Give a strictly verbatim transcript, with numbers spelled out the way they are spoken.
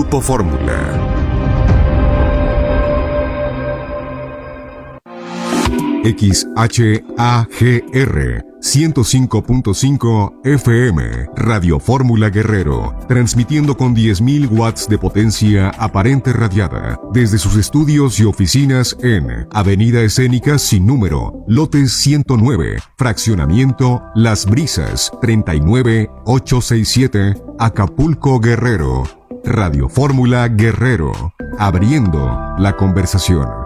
Grupo Fórmula. X H A G R ciento cinco punto cinco F M, Radio Fórmula Guerrero, transmitiendo con diez mil watts de potencia aparente radiada, desde sus estudios y oficinas en Avenida Escénica Sin Número, lote ciento nueve, fraccionamiento Las Brisas, treinta y nueve mil ochocientos sesenta y siete, Acapulco, Guerrero. Radio Fórmula Guerrero, abriendo la conversación.